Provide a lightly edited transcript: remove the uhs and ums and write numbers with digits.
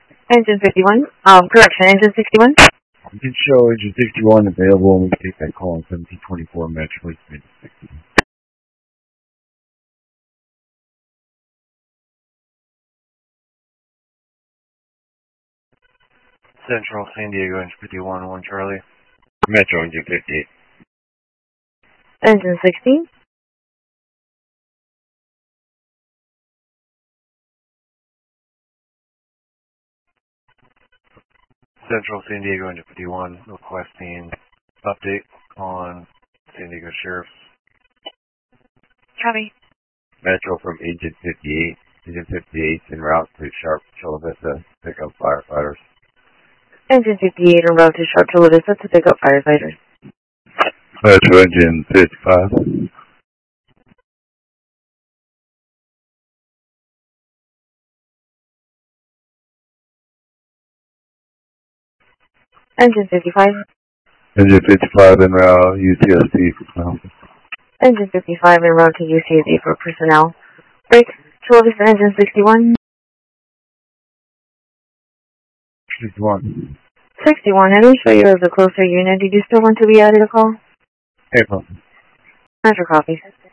Engine 51. Correction, Engine 61. You can show Engine 61 available, and we can take that call on 1724 Metro. Central San Diego, Engine 51, 1 Charlie. Metro, Engine 58. Engine 16. Central San Diego, Engine 51, requesting update on San Diego Sheriff's. Copy. Metro from Engine 58. Engine 58 en route to Sharp Chula Vista to pick up firefighters. Engine 58 en route to Sharp Chula Vista to pick up firefighters. Metro, Engine 55. Engine 55. Engine 55 en route, UTSD for personnel. Engine 55 en route to UCSD for personnel. Break. Chula Vista Engine 61. 61. 61. How do we show you as a closer unit? Did you still want to be added a call? April. Metro copies.